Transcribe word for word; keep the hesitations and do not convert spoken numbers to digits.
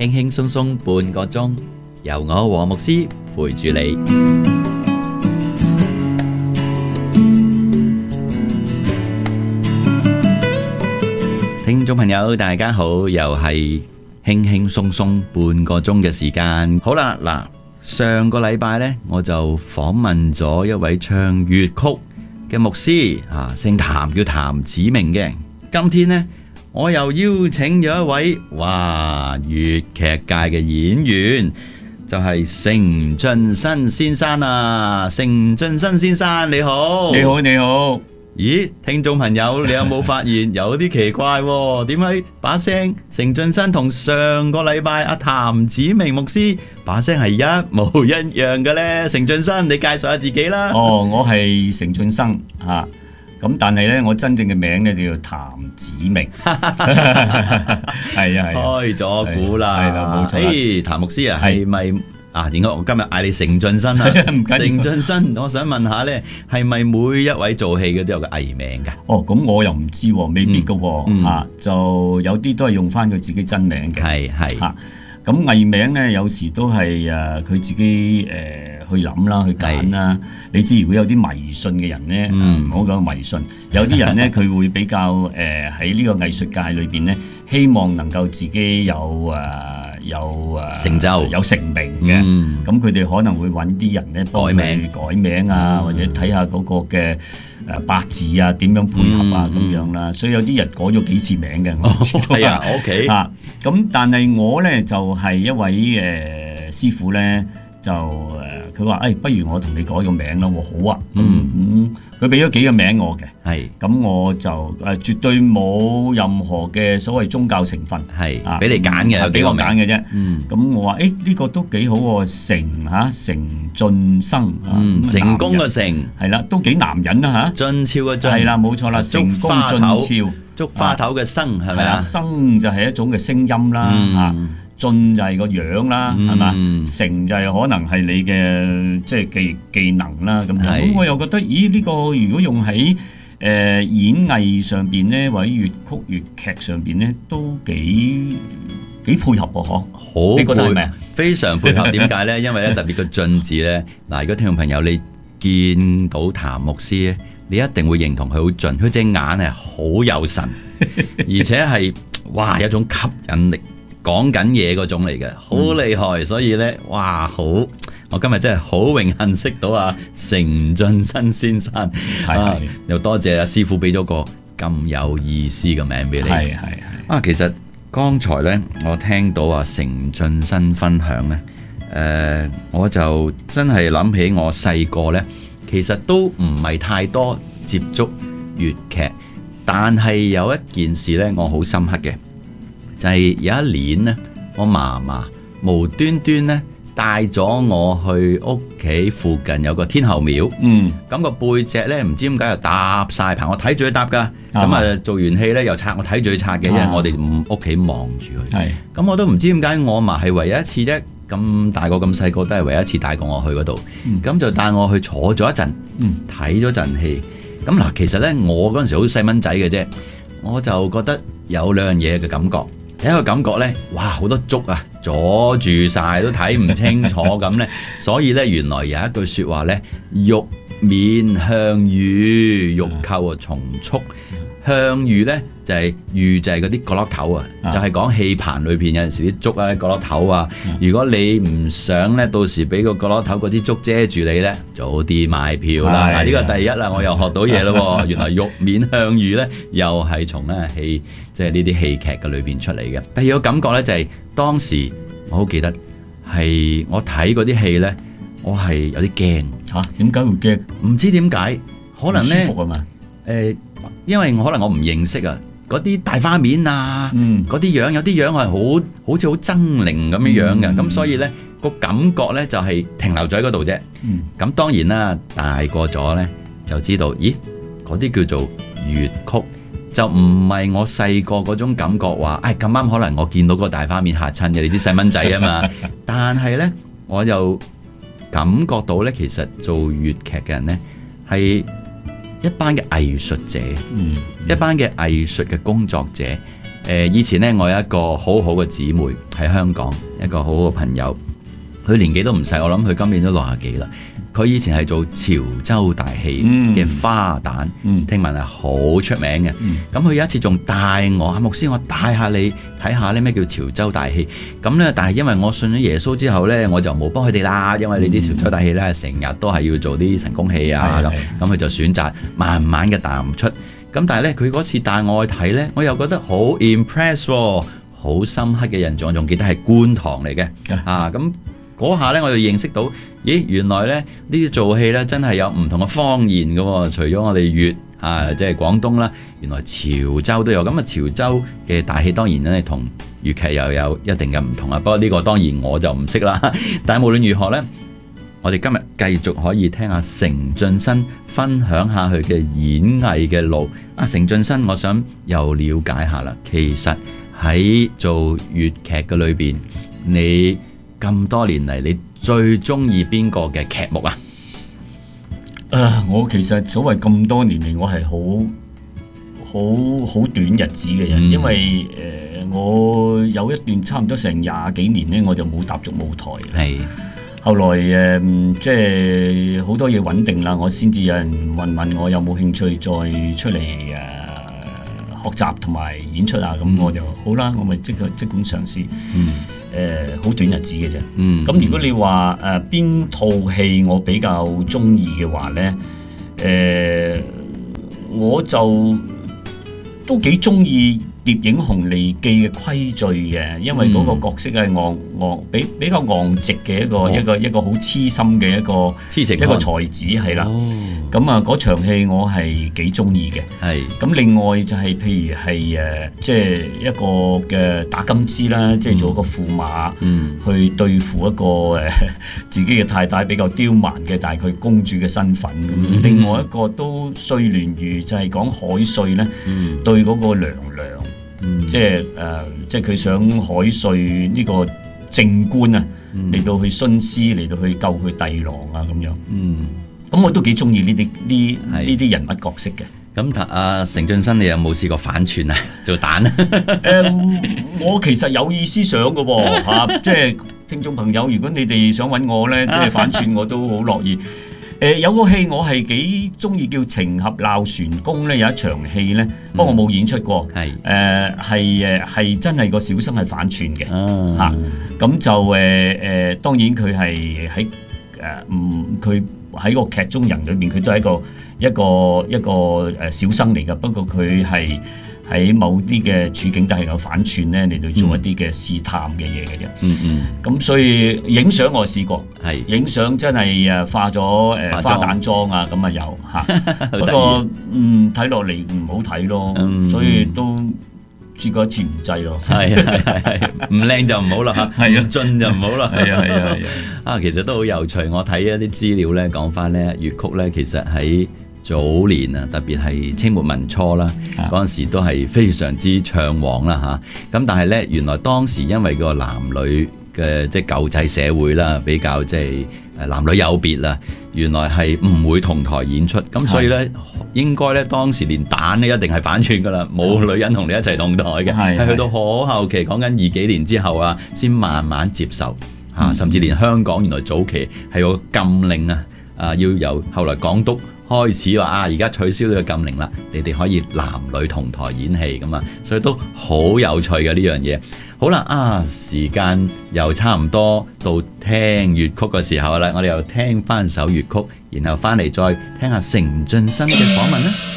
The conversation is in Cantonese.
輕輕鬆鬆半個鐘，由我黃牧師陪住你。聽眾朋友大家好，又係輕輕鬆鬆半個鐘嘅時間。好啦，嗱，上個禮拜呢，我就訪問咗一位唱粵曲嘅牧師啊，姓譚，叫譚子明嘅。今天呢，我又邀請咗一位哇粵劇界嘅演員，就係成俊新先生啊！成俊新先生你好， 你好，你好。 咦，聽眾朋友，你有冇發現有啲奇怪喎？點解把聲成俊新同上個禮拜阿譚子明牧師把聲係一模一樣嘅呢？成俊新，你介紹下自己啦。 哦，我係成俊生吓，咁但係咧，我真正嘅名咧叫做譚子明。係啊係。 開咗估啦， 係啦，冇錯。 誒，譚牧師啊，係咪？啊，點解我今日嗌你成俊新啊？成俊新，我想問下咧，係咪每一位做戲嘅都有個藝名噶？ 哦，咁我又唔知，未必噶，吓、 嗯嗯啊，就有啲都係用翻佢自己真名嘅。 係係吓，咁藝名咧，有時都係誒佢自己誒、呃、去諗啦，去揀啦。你知如果有啲迷信嘅人咧，唔好講迷信，有啲人咧佢會比較誒喺呢個藝術界裏邊咧，希望能夠自己有誒。呃有誒成就有成名嘅，咁佢哋可能會揾啲人咧幫佢改名改名啊，嗯、或者睇下嗰個嘅誒八字啊點樣配合啊咁、嗯、樣啦，所以有啲人改咗幾次名嘅，我知道係啊 ，OK 啊，咁但係我咧就係、是、一位誒、呃、師傅咧，就誒佢話誒不如我同你改個名啦，好啊，嗯，佢俾咗幾個名我嘅，係，咁我就誒、呃、絕對冇任何嘅所謂宗教成分，係啊，俾你揀嘅，係俾我揀嘅啫，嗯，咁我話誒呢個都幾好喎，成嚇成俊生， 嗯，成功嘅成， 係啦，都幾男人啦嚇，俊俏嘅俊，係啦冇錯啦，成功俊俏， 竹花頭嘅生係咪啊？ 生就係一種嘅聲音啦嚇。俊就係個樣啦，係嘛、嗯？成就係可能係你嘅即係技技能啦咁樣。咁我又覺得，咦？呢、這個如果用喺誒、呃、演藝上邊咧，或者粵曲粵劇上邊咧，都幾幾配合喎，嗬？好，你覺得係咪啊？ 非常配合。點解咧？因為咧特別個俊字咧，嗱，如果聽眾朋友你見到譚牧師咧，你一定會認同佢好俊，佢隻眼係好有神，而且係哇有一種吸引力。講緊嘢嗰種嚟嘅，好厲害，所以呢，哇，好！我今日真係好榮幸識到阿成俊新先生，係、啊、又多謝阿師傅俾咗個咁有意思嘅名俾你，係係係。啊，其實剛才呢，我聽到阿成俊新分享呢，誒、呃，我就真係諗起我細個呢，其實都唔係太多接觸粵劇，但係有一件事呢，我好深刻嘅。就係有一年呢，我嫲嫲無端端呢帶咗我去屋企附近有個天后廟，嗯，咁個背脊呢唔知點解又搭晒棚，我睇住佢搭噶，咁啊、嗯、做完戲呢又拆，我睇住佢拆嘅，因為我哋屋企望住佢，係，咁我都唔知點解我嫲係唯一一次啫，咁大個咁細個都係唯一一次帶過我去嗰度，咁、嗯、就帶我去坐咗一陣，睇咗陣戲，咁嗱其實呢，我嗰陣時好細蚊仔嘅啫，我就覺得有兩樣嘢嘅感覺。第一個感覺呢，哇，好多竹啊，阻住晒都睇唔清楚咁呢。所以呢，原來有一句說話呢，玉面向雨，玉扣啊重束。向雨呢，就係、是、雨就係嗰啲角落頭啊，就係講戲棚裏邊有陣時啲竹啊角落頭啊。如果你唔想呢，到時俾個角落頭嗰啲竹遮住你呢，早啲買票啦。嗱，呢個第一啦，我又學到嘢咯。原來玉面向雨呢，又係從呢戲即係呢啲戲劇嘅裏邊出嚟嘅。第二個感覺呢，就係、是、當時我好記得係我睇嗰啲戲呢，我係有啲驚嚇。點解會驚？ 唔知點解，可能呢。 舒服啊嘛。誒、 呃。因為我可能我唔認識啊，嗰啲大花面啊，嗰啲、嗯、樣有啲樣係好好似好猙獰咁樣樣嘅，咁、嗯、所以呢個感覺呢就係停留咗喺嗰度啫。咁、嗯、當然啦，大個咗呢就知道，咦嗰啲叫做粵曲，就唔係我細個嗰種感覺話，唉咁啱可能我見到個大花面嚇親嘅，你啲細蚊仔啊嘛。但係呢，我又感覺到呢，其實做粵劇嘅人呢係一班嘅藝術者，嗯嗯、一班嘅藝術嘅工作者， 呃、以前呢，我有一個好好嘅姊妹喺香港，一個好好嘅朋友，佢年紀都唔細，我諗佢今年都六十幾啦。佢以前係做潮州大戲嘅花旦，嗯、聽聞係好出名嘅。咁佢、嗯、有一次仲帶我，牧師，我帶下你睇下呢咩叫潮州大戲。咁呢，但係因為我信咗耶穌之後呢，我就冇幫佢哋啦。因為你啲潮州大戲呢，成日都係要做啲神功戲啊，咁咁佢就選擇慢慢嘅淡出。咁但係呢，佢嗰次帶我去睇呢，我又覺得好 impress， 好深刻嘅印象，仲記得係觀塘嚟嘅啊咁。嗰下咧，我就認識到，咦，原來咧呢啲做戲咧真係有唔同嘅方言嘅喎。除咗我哋粵啊，即係廣東啦，原來潮州都有。咁啊，潮州嘅大戲當然咧同粵劇又有一定嘅唔同啊。不過呢個當然我就唔識啦。但係無論如何咧，我哋今日繼續可以聽下成浚申分享下佢嘅演藝嘅路。啊，成浚申，我想又了解下啦。其實喺做粵劇嘅裏邊，你咁多年嚟，你最中意邊個嘅劇目啊？ 誒、呃，我其實所謂咁多年嚟，我係好好好短日子嘅人，嗯、因為誒、呃、我有一段差唔多成廿幾年咧，我就冇踏足舞台。係是後來誒、呃，即係好多嘢穩定啦，我先至有人問問我有冇興趣再出嚟誒、呃、學習同埋演出啊？咁、嗯、我就好啦，我咪即個即管嘗試。嗯。誒好、呃、短日子嘅啫，咁、嗯、如果你話誒邊套戲我比較中意嘅話咧，誒、呃、我就都幾中意《諜影紅利記》嘅規矩嘅，因為嗰個角色係昂昂比比較昂直嘅一個、哦、一個一個好痴心嘅一個痴情一個才子係啦。咁啊嗰場戲我係幾中意嘅。係咁是另外就係、是、譬如係誒即係一個嘅打金枝啦，即、就、係、是、做一個駙馬、嗯、去對付一個誒、呃、自己嘅太太比較刁蠻嘅，但係佢公主嘅身份。嗯、另外一個都睡蓮魚就係講海瑞咧，嗯、對嗰個娘娘。嗯、即係誒、呃，即係佢想海瑞呢個正官啊，嚟、嗯、到去徇私，嚟到去救佢弟郎啊咁樣。嗯，咁我都幾中意呢啲呢呢啲人物角色嘅。 咁阿成浚申，你有冇試過反串啊？做蛋啊？誒、 呃，我其實有意思想嘅喎嚇，即係聽眾朋友，如果你哋想揾我咧，即係反串我都好樂意。誒、呃、有個戲我係幾中意叫《情俠鬧船公》咧，有一場戲咧，不過我冇演出過。係誒係誒係真係個小生係反串嘅嚇，咁、啊啊、就誒誒、呃、當然佢係喺誒唔佢喺個劇中人裏邊，佢都係一個一個一個誒小生嚟㗎，不過佢係喺某啲嘅處境都係有反串咧嚟到做一啲嘅試探嘅嘢嘅啫。嗯嗯。咁所以影相我試過，係影相真係誒化咗誒花旦妝啊，咁啊有嚇。不過嗯睇落嚟唔好睇咯，嗯、所以都試過一次唔制咯。係係係， 唔靚就唔好啦嚇，係啊，進就唔好啦。係啊係啊係啊。啊，其實都好有趣。我睇一啲資料咧，講翻咧粵曲咧，其實喺早年啊，特別係清末民初啦，嗰陣、啊、時都係非常之暢旺啦嚇。咁、啊、但係咧，原來當時因為個男女嘅即係舊制社會啦，比較即係誒男女有別啦，原來係唔會同台演出。咁所以咧，是應該咧當時連旦咧一定係反串噶啦，冇女人同你一齊同台嘅，係去到好後期，講緊二幾年之後啊，先慢慢接受嚇、啊，甚至連香港原來早期係有禁令啊，啊要由後來港督開始話啊，而家取消呢個禁令啦，你哋可以男女同台演戲咁啊，所以都好有趣嘅呢樣嘢。好啦，啊時間又差唔多到聽粵曲嘅時候啦，我哋又聽翻首粵曲，然後翻嚟再聽下成浚申嘅訪問啦。